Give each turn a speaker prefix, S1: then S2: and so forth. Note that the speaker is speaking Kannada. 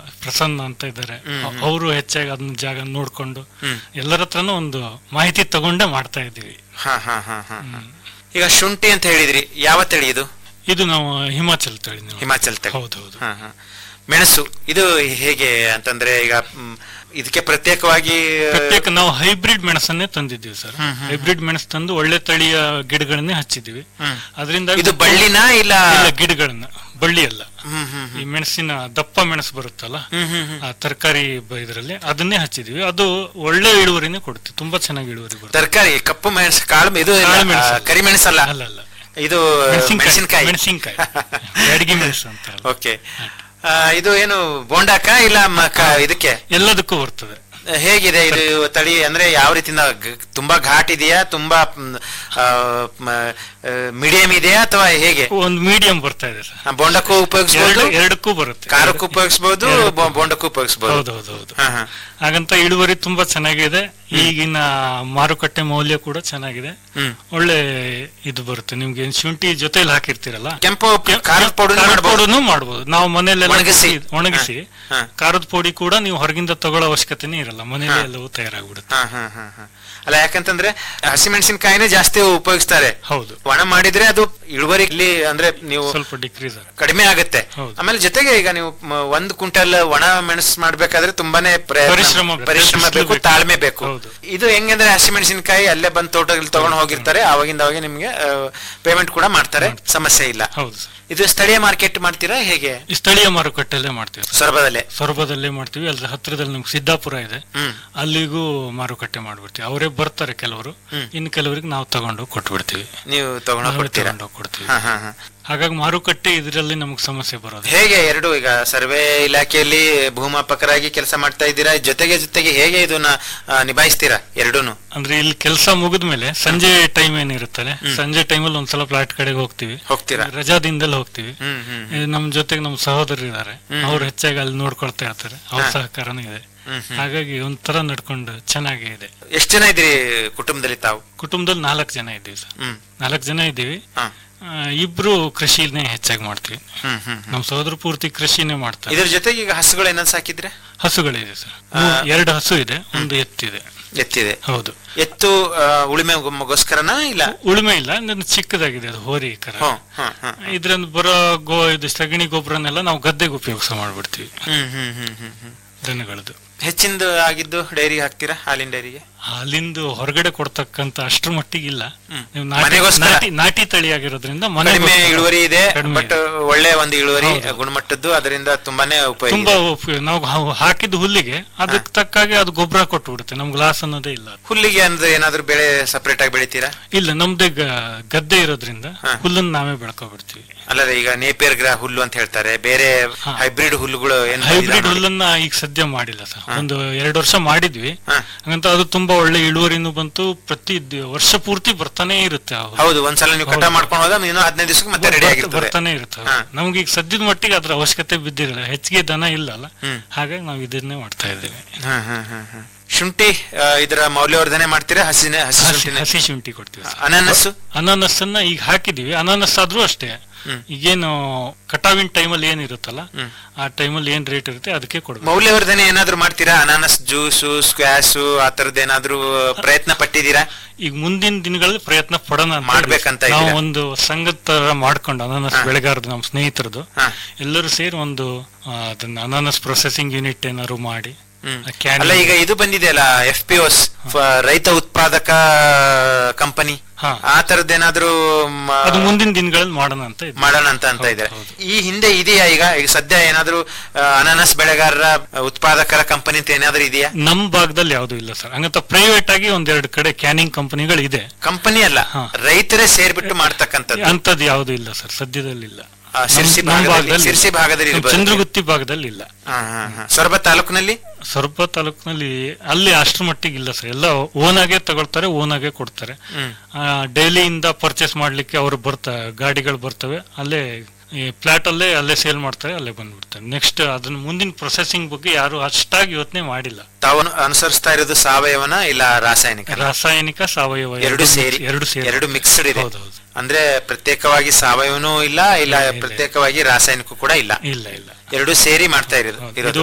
S1: ಪ್ರಸನ್ನ ಅಂತ ಇದ್ದಾರೆ, ಅವರು ಹೆಚ್ಚಾಗಿ ಅದನ್ನ ಜಾಗ ನೋಡ್ಕೊಂಡು ಎಲ್ಲರ ಹತ್ರನೂ ಒಂದು ಮಾಹಿತಿ ತಗೊಂಡೇ ಮಾಡ್ತಾ ಇದ್ದೀವಿ.
S2: ಈಗ ಶುಂಠಿ ಅಂತ ಹೇಳಿದ್ರಿ, ಯಾವ ತಳಿ ಇದು?
S1: ಇದು ನಾವು ಹಿಮಾಚಲ್ ತಳಿ.
S2: ಹಿಮಾಚಲ್ ತಳಿ.
S1: ಹೌದೌದು.
S2: ಮೆಣಸು ಇದು ಹೇಗೆ ಅಂತಂದ್ರೆ ಈಗ ಇದಕ್ಕೆ ಪ್ರತ್ಯೇಕ
S1: ನಾವು ಹೈಬ್ರಿಡ್ ಮೆಣಸನ್ನೇ ತಂದಿದ್ದೀವಿ ಸರ್. ಹೈಬ್ರಿಡ್ ಮೆಣಸು ತಂದು ಒಳ್ಳೆ ತಳಿಯ ಗಿಡಗಳನ್ನೇ ಹಚ್ಚಿದೀವಿ. ಅದರಿಂದ
S2: ಇದು ಬಳ್ಳಿನ ಇಲ್ಲ
S1: ಗಿಡಗಳನ್ನ, ಬಳ್ಳಿ ಅಲ್ಲ, ಈ ಮೆಣಸಿನ ದಪ್ಪ ಮೆಣಸು ಬರುತ್ತಲ್ಲ ತರಕಾರಿ ಇದರಲ್ಲಿ ಅದನ್ನೇ ಹಚ್ಚಿದೀವಿ. ಅದು ಒಳ್ಳೆ ಇಳುವರಿನೇ ಕೊಡುತ್ತೆ, ತುಂಬಾ ಚೆನ್ನಾಗಿ ಇಳುವರಿ ಬರುತ್ತೆ.
S2: ತರಕಾರಿ ಕಪ್ಪು ಮೆಣಸು, ಕಾಳು, ಇದು ಕರಿಮೆಣಸಲ್ಲ?
S1: ಅಲ್ಲ,
S2: ಇದು ಮೆಣಸಿನಕಾಯಿ.
S1: ಮೆಣಸಿನಕಾಯಿ ಬ್ಯಾಡಗಿ ಮೆಣಸು ಅಂತ.
S2: ಓಕೆ. ಇದು ಏನು ಬೋಂಡಾಕ ಇಲ್ಲ ಇದಕ್ಕೆ?
S1: ಎಲ್ಲದಕ್ಕೂ ಬರ್ತದೆ.
S2: ಹೇಗಿದೆ ಇದು ತಳಿ? ಅಂದ್ರೆ ಯಾವ ರೀತಿಯಿಂದ, ತುಂಬಾ ಘಾಟ್ ಇದೆಯಾ, ತುಂಬಾ ಮೀಡಿಯಂ ಇದೆಯಾ ಅಥವಾ ಹೇಗೆ?
S1: ಒಂದು ಮೀಡಿಯಂ ಬರ್ತಾ ಇದೆ ಸರ್.
S2: ಬೋಂಡಕ್ಕೂ ಉಪಯೋಗಿಸಬಹುದು,
S1: ಎರಡಕ್ಕೂ ಬರುತ್ತೆ.
S2: ಖಾರಕ್ಕೂ ಉಪಯೋಗಿಸಬಹುದು, ಬೋಂಡಕ್ಕೂ ಉಪಯೋಗಿಸಬಹುದು.
S1: ಹೌದೌದು. ಹಾಗಂತ ಇಳುವರಿ ತುಂಬಾ ಚೆನ್ನಾಗಿದೆ. ಈಗಿನ ಮಾರುಕಟ್ಟೆ ಮೌಲ್ಯ ಕೂಡ ಚೆನ್ನಾಗಿದೆ. ಒಳ್ಳೆ ಇದು ಬರುತ್ತೆ ನಿಮ್ಗೆ. ಶುಂಠಿ ಜೊತೆಲಿ ಹಾಕಿರ್ತೀರಲ್ಲ,
S2: ಕೆಂಪು ಖಾರದ ಪೌಡರ್ನು
S1: ಮಾಡಬಹುದು. ನಾವು ಮನೆಯಲ್ಲೆಲ್ಲ ಒಣಗಿಸಿ ಖಾರದ ಪುಡಿ ಕೂಡ ನೀವು ಹೊರಗಿಂದ ತಗೊಳ್ಳೋ ಅವಶ್ಯಕತೆನೇ ಇರಲ್ಲ, ಮನೆಯಲ್ಲೇ ಎಲ್ಲವೂ ತಯಾರಾಗ್ಬಿಡುತ್ತೆ.
S2: ಅಲ್ಲ, ಯಾಕಂತಂದ್ರೆ ಹಸಿಮೆಣಸಿನಕಾಯಿನೇ ಜಾಸ್ತಿ ಉಪಯೋಗಿಸ್ತಾರೆ.
S1: ಹೌದು.
S2: ಒಣ ಮಾಡಿದ್ರೆ ಅದು ಇಳುವರಿ ಅಂದ್ರೆ ನೀವು
S1: ಸ್ವಲ್ಪ ಡಿಕ್ರೀಸ್
S2: ಕಡಿಮೆ ಆಗುತ್ತೆ. ಆಮೇಲೆ ಜೊತೆಗೆ ಈಗ ನೀವು 1 ಕ್ವಿಂಟಲ್ ಒಣ ಮೆಣಸು ಮಾಡ್ಬೇಕಾದ್ರೆ ತುಂಬಾನೇ ಪರಿಶ್ರಮ ಬೇಕು, ತಾಳ್ಮೆ ಬೇಕು. ಇದು ಹೆಂಗಂದ್ರೆ ಹಸಿಮೆಣಸಿನಕಾಯಿ ಅಲ್ಲೇ ಬಂದು ತೋಟದಲ್ಲಿ ತಗೊಂಡು ಹೋಗಿರ್ತಾರೆ, ಅವಾಗಿಂದ ಅವಾಗ ನಿಮ್ಗೆ ಪೇಮೆಂಟ್ ಕೂಡ ಮಾಡ್ತಾರೆ, ಸಮಸ್ಯೆ ಇಲ್ಲ. ಇದು ಸ್ಥಳೀಯ ಮಾರ್ಕೆಟ್ ಮಾಡ್ತೀರಾ ಹೇಗೆ?
S1: ಸ್ಥಳೀಯ ಮಾರುಕಟ್ಟೆಲ್ಲೇ ಮಾಡ್ತೀವಿ. ಸೊರಬದಲ್ಲೇ ಮಾಡ್ತೀವಿ. ಅದ್ರ ಹತ್ರದಲ್ಲಿ ನಮ್ಗೆ ಸಿದ್ದಾಪುರ ಇದೆ, ಅಲ್ಲಿಗೂ ಮಾರುಕಟ್ಟೆ ಮಾಡ್ಬಿಡ್ತೀವಿ. ಅವರೇ ಬರ್ತಾರೆ ಕೆಲವರು, ಇನ್ನು ಕೆಲವರಿಗೆ ನಾವು ತಗೊಂಡು ಕೊಟ್ಬಿಡ್ತೀವಿ.
S2: ನೀವು ತಗೊಂಡು ಕೊಡ್ತೀವಿ.
S1: ಹಾಗಾಗಿ ಮಾರುಕಟ್ಟೆ ಇದರಲ್ಲಿ ನಮ್ಗೆ ಸಮಸ್ಯೆ ಬರೋದು.
S2: ಹೇಗೆ ಎರಡು ಈಗ ಸರ್ವೆ ಇಲಾಖೆಯಲ್ಲಿ ಭೂಮಾಪಕರಾಗಿ ಕೆಲಸ ಮಾಡ್ತಾ ಇದ್ದೀರಾ, ಜೊತೆಗೆ ಹೇಗೆ ಇದನ್ನ ನಿಭಾಯಿಸ್ತೀರಾ ಎರಡೂನು?
S1: ಅಂದ್ರೆ ಇಲ್ಲಿ ಕೆಲಸ ಮುಗಿದ್ಮೇಲೆ ಸಂಜೆ ಟೈಮ್ ಏನಿರುತ್ತಲ್ಲ, ಸಂಜೆ ಟೈಮಲ್ಲಿ ಒಂದ್ಸಲ ಫ್ಲಾಟ್ ಕಡೆಗೆ ಹೋಗ್ತೀರಾ? ರಜಾದಿಂದಲೇ ಹೋಗ್ತೀವಿ. ನಮ್ ಜೊತೆಗೆ ನಮ್ ಸಹೋದರರು ಇದಾರೆ, ಅವ್ರು ಹೆಚ್ಚಾಗಿ ಅಲ್ಲಿ ನೋಡ್ಕೊಳ್ತಾ ಇರ್ತಾರೆ, ಅವ್ರ ಸಹಕಾರನೂ ಇದೆ. ಹಾಗಾಗಿ ಒಂಥರ ನಡ್ಕೊಂಡು ಚೆನ್ನಾಗೇ ಇದೆ.
S2: ಎಷ್ಟು ಜನ ಇದ್ದೀರಿ ಕುಟುಂಬದಲ್ಲಿ ತಾವು?
S1: ಕುಟುಂಬದಲ್ಲಿ 4 ಜನ ಇದ್ದೀವಿ ಸರ್. 4 ಜನ ಇದ್ದೀವಿ. ಇಬ್ರು ಕೃಷಿನೇ ಹೆಚ್ಚಾಗಿ ಮಾಡ್ತೀವಿ. ನಮ್ ಸಹೋದರ ಪೂರ್ತಿ ಕೃಷಿನೇ ಮಾಡ್ತಾರೆ.
S2: ಇದ್ರ ಜೊತೆಗೆ ಈಗ ಹಸುಗಳು ಏನಾದ್ರು ಸಾಕಿದ್ರೆ?
S1: ಹಸುಗಳಿದೆ ಸರ್, 2 ಹಸು ಇದೆ, ಒಂದು ಎತ್ತಿದೆ. ಹೌದು.
S2: ಎತ್ತು ಉಳುಮೆಗೋಸ್ಕರನ? ಇಲ್ಲ,
S1: ಉಳುಮೆ ಇಲ್ಲ, ಚಿಕ್ಕದಾಗಿದೆ, ಅದು ಹೋರಿ ಕರ. ಇದ್ರಿಂದ ಬರೋ ಇದು ಸಗಣಿ ಗೊಬ್ಬರನೆಲ್ಲ ನಾವು ಗದ್ದೆಗೆ ಉಪಯೋಗ ಮಾಡ್ಬಿಡ್ತೀವಿ. ದನಗಳದ್ದು
S2: ಹೆಚ್ಚಿಂದು ಆಗಿದ್ದು ಡೈರಿಗೆ ಹಾಕ್ತೀರಾ? ಹಾಲಿನ ಡೈರಿಗೆ?
S1: ಹಾಲಿಂದು ಹೊರಗಡೆ ಕೊಡ್ತಕ್ಕಂತ ಅಷ್ಟ್ರ ಮಟ್ಟಿಗೆ ಇಲ್ಲ. ನಾಟಿ ತಳಿ ಆಗಿರೋದ್ರಿಂದ
S2: ಕಡಿಮೆ ಇಳುವರಿ ಇದೆ, ಬಟ್ ಒಳ್ಳೆ ಒಂದು ಇಳುವರಿ ಗುಣಮಟ್ಟದ್ದು, ಅದರಿಂದ ತುಂಬಾನೇ
S1: ತುಂಬಾ ನಾವು ಹಾಕಿದ ಹುಲ್ಲಿಗೆ ಅದಕ್ಕೆ ತಕ್ಕಾಗಿ ಅದು ಗೊಬ್ಬರ ಕೊಟ್ಟು ಬಿಡುತ್ತೆ, ನಮ್ಗೆ ಲಾಸ್ ಅನ್ನೋದೇ ಇಲ್ಲ.
S2: ಹುಲ್ಲಿಗೆ ಅಂದ್ರೆ ಏನಾದ್ರು ಬೆಳೆ ಸಪರೇಟ್ ಆಗಿ ಬೆಳಿತೀರಾ?
S1: ಇಲ್ಲ, ನಮ್ದೇ ಗದ್ದೆ ಇರೋದ್ರಿಂದ ಹುಲ್ಲನ್ನು ನಾವೇ ಬೆಳ್ಕೊಬಿಡ್ತೀವಿ.
S2: ಅಲ್ಲದೆ ಈಗ ನೇಪಿಯರ್ ಹುಲ್ಲು ಅಂತ ಹೇಳ್ತಾರೆ, ಬೇರೆ ಹೈಬ್ರಿಡ್ ಹುಲ್ಲುಗಳು?
S1: ಹೈಬ್ರಿಡ್ ಹುಲ್ಲನ್ನ ಈಗ ಸದ್ಯ ಮಾಡಿಲ್ಲ ಸರ್, ಒಂದು 2 ವರ್ಷ ಮಾಡಿದ್ವಿ. ಹಾಗಂತ ಅದು ತುಂಬಾ ಒಳ್ಳೆ ಇಳುವರಿನೂ ಬಂತು, ಪ್ರತಿ ವರ್ಷ ಪೂರ್ತಿ ಬರ್ತಾನೆ ಇರುತ್ತೆ.
S2: ಹೌದು, ಒಂದ್ಸಲ ನೀವು ಕಟಾವ್ ಮಾಡ್ಕೊಂಡು ಹೋದಾಗ 15 ದಿವಸಕ್ಕೆ ಮತ್ತೆ ರೆಡಿ ಆಗಿರುತ್ತೆ,
S1: ಬರ್ತಾನೆ ಇರುತ್ತೆ. ನಮ್ಗೆ ಈಗ ಸದ್ಯದ ಮಟ್ಟಿಗೆ ಅದ್ರ ಅವಶ್ಯಕತೆ ಬಿದ್ದಿರಲ್ಲ, ಹೆಚ್ಚಿಗೆ ದನ ಇಲ್ಲಲ್ಲ, ಹಾಗಾಗಿ ನಾವು ಇದನ್ನೇ ಮಾಡ್ತಾ ಇದ್ದೇವೆ.
S2: ಶುಂಠಿ ಇದರ ಮೌಲ್ಯವರ್ಧನೆ ಮಾಡ್ತೀರಾ?
S1: ಹಸಿ ಶುಂಠಿ ಕೊಡ್ತೀವಿ.
S2: ಅನಾನಸ್ಸನ್ನ
S1: ಈಗ ಹಾಕಿದೀವಿ. ಅನಾನಸ್ ಆದ್ರೂ ಅಷ್ಟೇ, ಈಗೇನು ಕಟಾವಿನ ಟೈಮಲ್ಲಿ ಏನಿರುತ್ತಲ್ಲ, ಆ ಟೈಮಲ್ಲಿ ಏನ್ ರೇಟ್ ಇರುತ್ತೆ ಅದಕ್ಕೆ ಕೊಡ್ಬೇಕು.
S2: ಮೌಲ್ಯವರ್ಧನೆ ಏನಾದ್ರು ಮಾಡ್ತೀರಾ? ಅನಾನಸ್ ಜ್ಯೂಸು, ಸ್ಕ್ವಾಶು, ಆ ತರದ್ ಏನಾದ್ರು ಪ್ರಯತ್ನ ಪಟ್ಟಿದ್ದೀರಾ?
S1: ಈಗ ಮುಂದಿನ ದಿನಗಳಲ್ಲಿ ಪ್ರಯತ್ನ ಪಡೋಣ
S2: ಮಾಡ್ಬೇಕಂತ
S1: ನಾವು ಒಂದು ಸಂಘದ ತರ ಮಾಡ್ಕೊಂಡು, ಅನಾನಸ್ ಬೆಳೆಗಾರದು ನಮ್ಮ ಸ್ನೇಹಿತರದು ಎಲ್ಲರೂ ಸೇರಿ ಒಂದು ಅದನ್ನ ಅನಾನಸ್ ಪ್ರೊಸೆಸಿಂಗ್ ಯೂನಿಟ್ ಏನಾದ್ರು ಮಾಡಿ.
S2: ಅಲ್ಲ, ಈಗ ಇದು ಬಂದಿದೆ ಅಲ್ಲ, FPOs, ರೈತ ಉತ್ಪಾದಕ ಕಂಪನಿ, ಆ ತರದ್ದೇನಾದ್ರೂ
S1: ಮುಂದಿನ ದಿನಗಳಲ್ಲಿ ಮಾಡೋಣ
S2: ಅಂತ ಇದೆ. ಈ ಹಿಂದೆ ಇದೆಯಾ? ಈಗ ಸದ್ಯ ಏನಾದ್ರು ಅನಾನಸ್ ಬೆಳೆಗಾರರ ಉತ್ಪಾದಕರ ಕಂಪನಿ ಅಂತ ಏನಾದ್ರು ಇದೆಯಾ?
S1: ನಮ್ ಭಾಗದಲ್ಲಿ ಯಾವ್ದು ಇಲ್ಲ ಸರ್. ಹಂಗಂತ ಪ್ರೈವೇಟ್ ಆಗಿ 1-2 ಕಡೆ ಕ್ಯಾನಿಂಗ್ ಕಂಪನಿಗಳು ಇದೆ.
S2: ಕಂಪನಿ ಅಲ್ಲ, ರೈತರೇ ಸೇರ್ಬಿಟ್ಟು ಮಾಡ್ತಕ್ಕಂಥದ್ದು ಅಂತದ್ದು
S1: ಯಾವ್ದು ಇಲ್ಲ ಸರ್, ಸದ್ಯದಲ್ಲಿ ಇಲ್ಲ.
S2: ಸಿರ್ಸಿ ಭಾಗದಲ್ಲಿ,
S1: ಚಂದ್ರಗುತ್ತಿ ಭಾಗದಲ್ಲಿ ಇಲ್ಲ.
S2: ಸೊರಬ
S1: ತಾಲೂಕಿನಲ್ಲಿ ಅಲ್ಲಿ ಅಷ್ಟ್ರ ಮಟ್ಟಿಗೆ ಇಲ್ಲ ಸರ್. ಎಲ್ಲ ಓನಾಗೆ ತಗೊಳ್ತಾರೆ, ಓನಾಗೆ ಕೊಡ್ತಾರೆ. ಡೈಲಿಯಿಂದ ಪರ್ಚೇಸ್ ಮಾಡ್ಲಿಕ್ಕೆ ಅವರು ಗಾಡಿಗಳು ಬರ್ತವೆ, ಅಲ್ಲೇ ಫ್ಲಾಟ್ ಅಲ್ಲೇ ಸೇಲ್ ಮಾಡ್ತಾರೆ, ಅಲ್ಲೇ ಬಂದ್ಬಿಡ್ತಾರೆ. ನೆಕ್ಸ್ಟ್ ಅದನ್ನ ಮುಂದಿನ ಪ್ರೊಸೆಸಿಂಗ್ ಬಗ್ಗೆ ಯಾರು ಅಷ್ಟಾಗಿ ಯೋಚನೆ ಮಾಡಿಲ್ಲ.
S2: ತಾವು ಅನುಸರಿಸ್ತಾ ಇರೋದು ಸಾವಯವನ ಇಲ್ಲ
S1: ರಾಸಾಯನಿಕ ಸಾವಯವ
S2: ಎರಡು ಮಿಕ್ಸ್ಡ್ ಇದೆ. ಅಂದ್ರೆ ಪ್ರತ್ಯೇಕವಾಗಿ ಸಾವಯವನೂ ಇಲ್ಲ ಪ್ರತ್ಯೇಕವಾಗಿ ರಾಸಾಯನಿಕ ಕೂಡ ಇಲ್ಲ, ಎರಡು ಸೇರಿ ಮಾಡ್ತಾ ಇರೋದು.